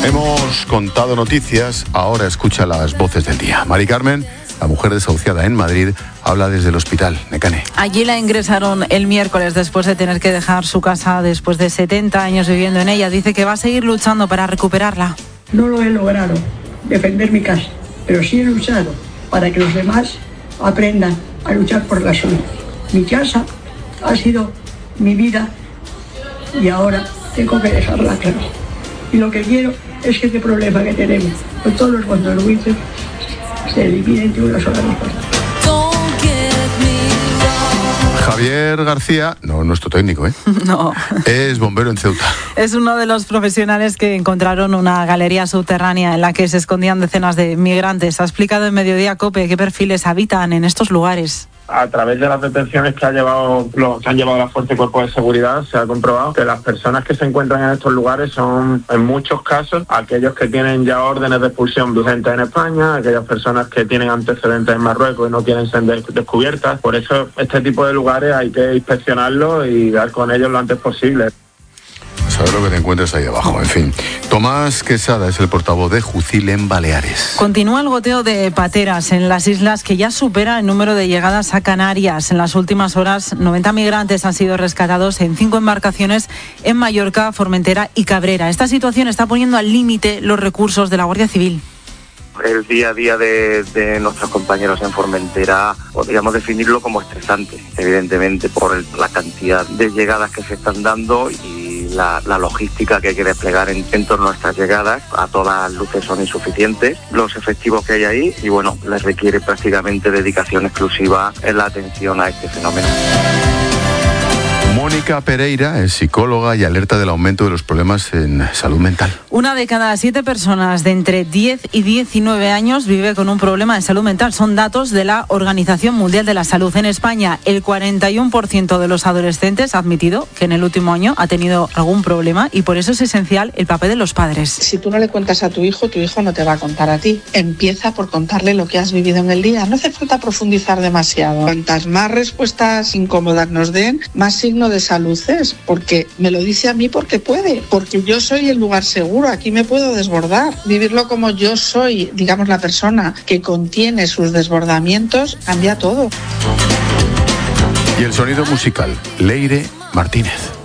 Hemos contado noticias, ahora escucha las voces del día. Mari Carmen, la mujer desahuciada en Madrid, habla desde el hospital Necane. Allí la ingresaron el miércoles después de tener que dejar su casa después de 70 años viviendo en ella. Dice que va a seguir luchando para recuperarla. No lo he logrado, defender mi casa, pero sí he luchado para que los demás aprendan a luchar por la suya. Mi casa ha sido mi vida y ahora tengo que dejarla clara. Y lo que quiero es que este problema que tenemos con todos los contribuyentes se elimine de una sola vez. Javier García, no nuestro técnico, No. Es bombero en Ceuta. Es uno de los profesionales que encontraron una galería subterránea en la que se escondían decenas de migrantes. Ha explicado en Mediodía COPE qué perfiles habitan en estos lugares. A través de las detenciones que han llevado la Fuerza y Cuerpos de Seguridad, se ha comprobado que las personas que se encuentran en estos lugares son, en muchos casos, aquellos que tienen ya órdenes de expulsión vigentes en España, aquellas personas que tienen antecedentes en Marruecos y no quieren ser descubiertas. Por eso, este tipo de lugares hay que inspeccionarlos y dar con ellos lo antes posible. Saber lo que te encuentres ahí abajo, en fin. Tomás Quesada es el portavoz de Jucil en Baleares. Continúa el goteo de pateras en las islas, que ya supera el número de llegadas a Canarias. En las últimas horas, 90 migrantes han sido rescatados en 5 embarcaciones en Mallorca, Formentera y Cabrera. Esta situación está poniendo al límite los recursos de la Guardia Civil. El día a día de nuestros compañeros en Formentera podríamos definirlo como estresante, evidentemente por la cantidad de llegadas que se están dando y la logística que hay que desplegar en torno a estas llegadas. A todas luces son insuficientes los efectivos que hay ahí y bueno, les requiere prácticamente dedicación exclusiva en la atención a este fenómeno. Mónica Pereira es psicóloga y alerta del aumento de los problemas en salud mental. 1 de cada 7 personas de entre 10 y 19 años vive con un problema de salud mental. Son datos de la Organización Mundial de la Salud. En España, el 41% de los adolescentes ha admitido que en el último año ha tenido algún problema y por eso es esencial el papel de los padres. Si tú no le cuentas a tu hijo no te va a contar a ti. Empieza por contarle lo que has vivido en el día. No hace falta profundizar demasiado. Cuantas más respuestas incómodas nos den, más signo de salud es, porque me lo dice a mí porque puede, porque yo soy el lugar seguro, aquí me puedo desbordar. Vivirlo como yo soy, digamos, la persona que contiene sus desbordamientos, cambia todo. Y el sonido musical, Leire Martínez.